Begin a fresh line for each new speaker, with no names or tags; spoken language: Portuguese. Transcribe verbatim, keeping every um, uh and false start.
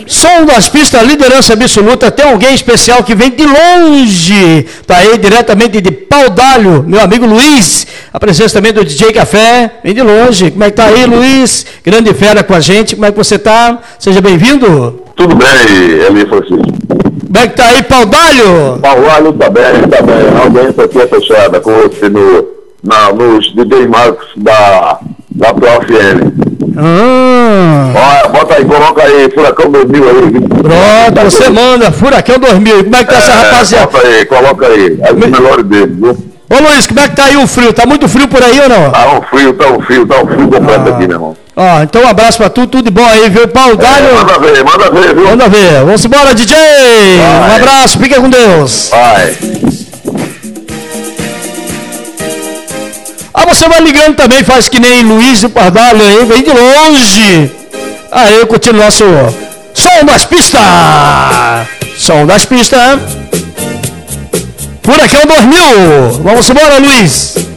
Som das pistas, liderança absoluta. Tem alguém especial que vem de longe. Tá aí diretamente de Pau d'Alho, meu amigo Luiz. A presença também do D J Café, vem de longe. Como é que tá aí, Luiz? Grande fera com a gente. Como é que você tá? Seja bem-vindo.
Tudo bem, Eli Francisco.
Como é que tá aí, Pau d'Alho?
Pau d'Alho tá bem, tá bem. A audiência aqui é fechada com você no, na, nos D J Marcos da, da Pro F M.
Ah.
Olha, bota aí, coloca aí, Furacão dois mil aí.
Pronto, você manda, Furacão dois mil. Como é que tá é, essa rapaziada?
Bota aí, coloca aí, as Me... melhores deles, viu?
Ô Luiz, como é que tá aí o frio? Tá muito frio por aí ou não?
Tá um frio, tá um frio, tá um frio completo ah. aqui, meu irmão.
Ó, então um abraço pra tu, tudo de bom aí, viu? Pau d'Alho.
É, manda ver, manda ver, viu?
Manda ver. Vamos embora, D J! Vai. Um abraço, fica com Deus.
Vai.
Ah, você vai ligando também, faz que nem Luiz do Pau d'Alho aí, vem de longe. Aí, continua nosso som das pistas. Som das pistas. Furacão dois mil. Vamos embora, Luiz.